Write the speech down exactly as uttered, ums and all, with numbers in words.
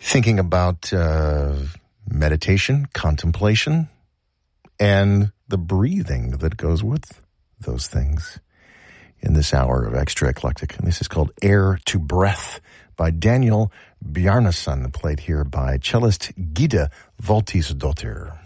thinking about uh, meditation, contemplation, and the breathing that goes with those things in this hour of Extra Eclectic. And this is called Air to Breath by Daniel Bjarnason, played here by cellist Gida Voltisdottir.